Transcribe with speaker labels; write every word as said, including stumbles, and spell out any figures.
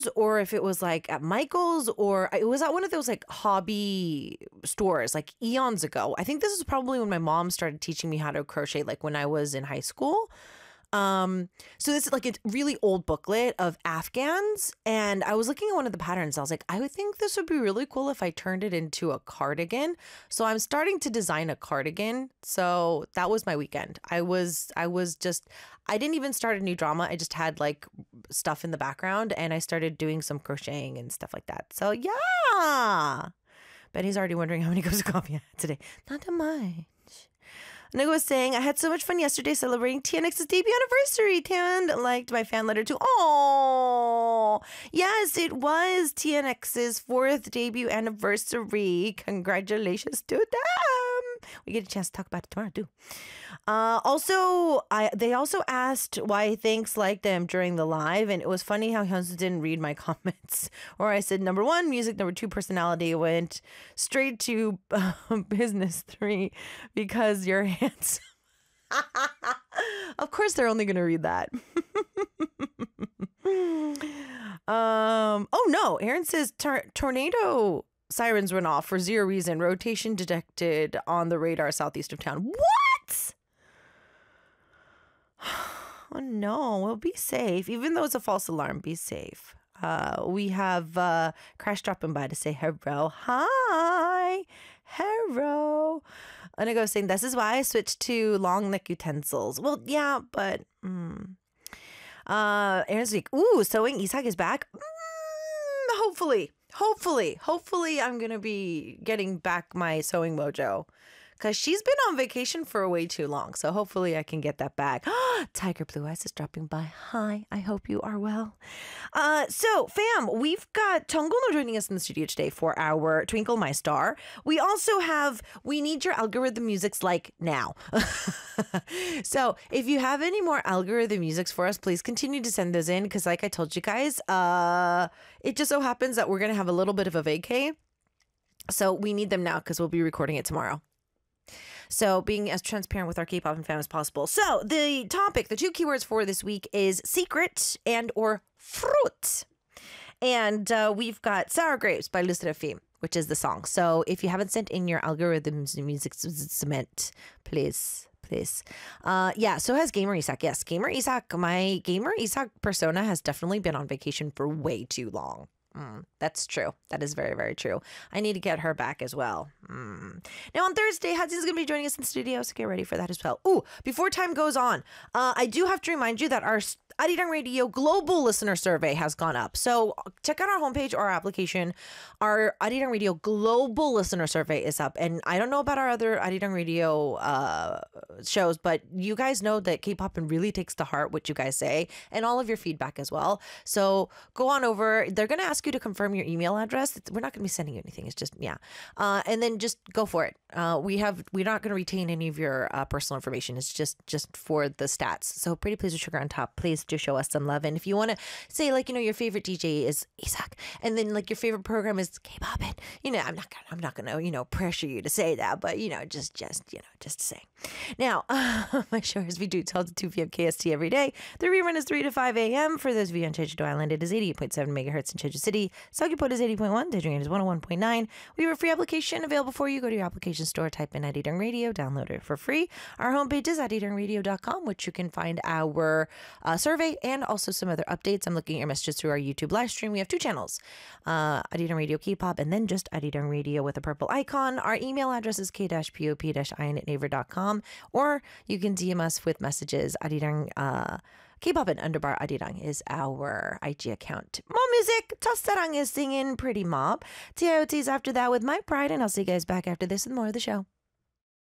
Speaker 1: or if it was like at Michael's, or it was at one of those like hobby stores like eons ago. I think this is probably when my mom started teaching me how to crochet, like when I was in high school. Um, so this is like a really old booklet of Afghans, and I was looking at one of the patterns. I was like, I would think this would be really cool if I turned it into a cardigan. So I'm starting to design a cardigan. So that was my weekend. I was, I was just, I didn't even start a new drama. I just had like stuff in the background, and I started doing some crocheting and stuff like that. So yeah, Betty's already wondering how many cups of coffee I had today. Not that much. Nick was saying, I had so much fun yesterday celebrating T N X's debut anniversary. Tan liked my fan letter too. Oh, yes, it was T N X's fourth debut anniversary. Congratulations to them. We get a chance to talk about it tomorrow too. Uh, also, I they also asked why Thanks liked them during the live, and it was funny how Hyunsu didn't read my comments. Or I said number one, music, number two, personality, went straight to uh, business three because you're handsome. Of course, they're only going to read that. um. Oh no, Aaron says tor- tornado sirens went off for zero reason. Rotation detected on the radar southeast of town. What? Oh no, well, be safe. Even though it's a false alarm, be safe. Uh, we have uh, Crash dropping by to say hello. Hi. Hello. And I go saying, this is why I switched to long neck utensils. Well, yeah, but... Mm. Uh, Aaron's like, ooh, sewing Isak is back. Mm, hopefully. Hopefully. Hopefully I'm going to be getting back my sewing mojo. Because she's been on vacation for way too long. So hopefully I can get that back. Tiger Blue Eyes is dropping by. Hi, I hope you are well. Uh, so, fam, we've got Tonggono joining us in the studio today for our Twinkle My Star. We also have We Need Your Algorithm Musics like now. So, if you have any more algorithm musics for us, please continue to send those in. Because like I told you guys, uh, it just so happens that we're going to have a little bit of a vacay. So, we need them now because we'll be recording it tomorrow. So being as transparent with our K-pop and fam as possible. So the topic, the two keywords for this week is secret and or fruit. And uh, we've got Sour Grapes by Le Sserafim, which is the song. So if you haven't sent in your algorithms music cement, please, please. Uh, yeah, so has Gamer Isak. Yes, Gamer Isak, my Gamer Isak persona has definitely been on vacation for way too long. Mm, that's true. That is very, very true. I need to get her back as well. Mm. Now on Thursday, Hatsi is going to be joining us in the studio, so get ready for that as well. Ooh, before time goes on, uh, I do have to remind you that our Arirang Radio Global Listener Survey has gone up. So check out our homepage or our application. Our Arirang Radio Global Listener Survey is up. And I don't know about our other Arirang Radio uh, shows, but you guys know that K-pop really takes to heart what you guys say and all of your feedback as well. So go on over. They're going to ask you to confirm your email address. It's, we're not going to be sending you anything. It's just, yeah. Uh, and then just go for it. Uh, we have, we're not going to retain any of your uh, personal information. It's just, just for the stats. So Pretty Please with Sugar on top, please do show us some love. And if you want to say, like, you know, your favorite D J is Isak, and then like your favorite program is K-pop, and you know, I'm not gonna, I'm not gonna, you know, pressure you to say that, but you know, just, just, you know, just saying. Now, uh, my show is we do twelve to two p.m. K S T every day. The rerun is three to five a.m. For those of you on Jeju-do Island, it is eighty-eight point seven megahertz in Jeju City. Seogwipo is eighty point one. Daejeon is one oh one point nine. We have a free application available for you. Go to your application store, type in Arirang Radio, download it for free. Our homepage is arirang radio dot com, which you can find our uh, survey and also some other updates. I'm looking at your messages through our YouTube live stream. We have two channels, uh, Arirang Radio K-pop, and then just Arirang Radio with a purple icon. Our email address is k pop ion at naver dot com, or you can D M us with messages. Arirang uh, K-pop and underbar Arirang is our I G account. More music. 첫사랑 is singing Pretty Mob. T I O T is after that with My Pride, and I'll see you guys back after this with more of the show.